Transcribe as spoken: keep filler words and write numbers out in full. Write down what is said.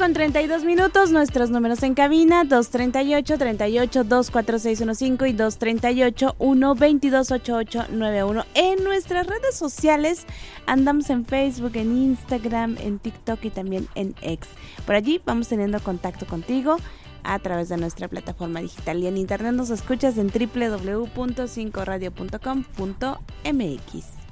con treinta y dos minutos, nuestros números en cabina, dos treinta y ocho, treinta y ocho, dos cuatro seis uno cinco y dos treinta y ocho, uno veintidós, ochenta y ocho noventa y uno. En nuestras redes sociales andamos en Facebook, en Instagram, en TikTok y también en X. Por allí vamos teniendo contacto contigo a través de nuestra plataforma digital, y en internet nos escuchas en doble u doble u doble u punto cinco radio punto com punto m x.